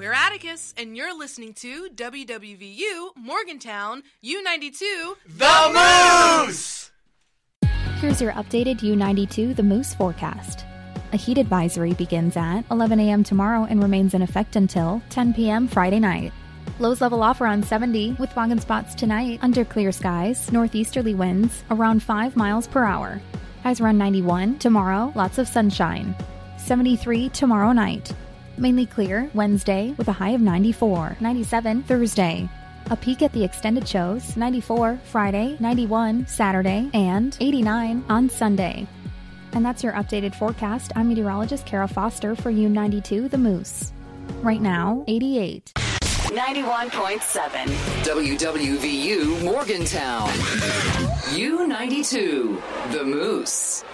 We're Atticus, and you're listening to WWVU Morgantown U92 The Moose! Here's your updated U92 The Moose forecast. A heat advisory begins at 11 a.m. tomorrow and remains in effect until 10 p.m. Friday night. Lows level off around 70 with fog and spots tonight under clear skies, northeasterly winds around 5 miles per hour. Highs around 91 tomorrow, lots of sunshine. 73 tomorrow night. Mainly clear Wednesday with a high of 94, 97 Thursday. A peek at the extended shows, 94 Friday, 91 Saturday, and 89 on Sunday. And that's your updated forecast. I'm meteorologist Kara Foster for U92 The Moose. Right now, 88. 91.7 WWVU Morgantown. U92 The Moose.